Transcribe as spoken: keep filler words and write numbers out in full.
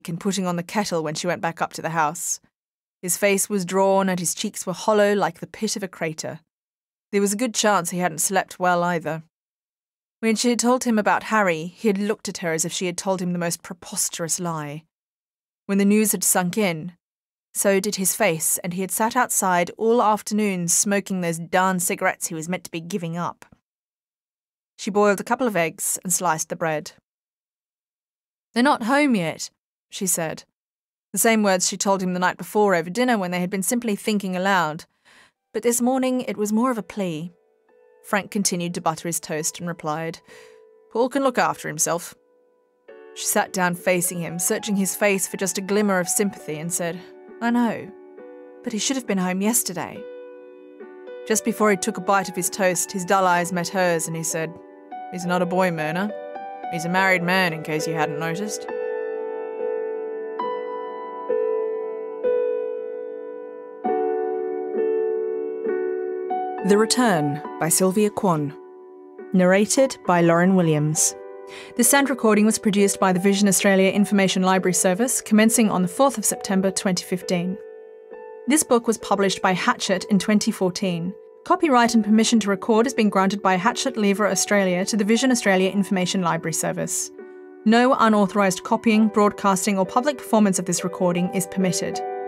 and putting on the kettle when she went back up to the house. His face was drawn and his cheeks were hollow like the pit of a crater. There was a good chance he hadn't slept well either. When she had told him about Harry, he had looked at her as if she had told him the most preposterous lie. When the news had sunk in, so did his face, and he had sat outside all afternoon smoking those darn cigarettes he was meant to be giving up. She boiled a couple of eggs and sliced the bread. "They're not home yet," she said. The same words she told him the night before over dinner when they had been simply thinking aloud. But this morning it was more of a plea. Frank continued to butter his toast and replied, "Paul can look after himself." She sat down facing him, searching his face for just a glimmer of sympathy, and said, "I know, but he should have been home yesterday." Just before he took a bite of his toast, his dull eyes met hers and he said, "He's not a boy, Myrna. He's a married man, in case you hadn't noticed." The Return by Sylvia Kwan. Narrated by Lauren Williams. The sound recording was produced by the Vision Australia Information Library Service, commencing on the fourth of September twenty fifteen. This book was published by Hachette in twenty fourteen. Copyright and permission to record has been granted by Hachette Livre Australia to the Vision Australia Information Library Service. No unauthorised copying, broadcasting or public performance of this recording is permitted.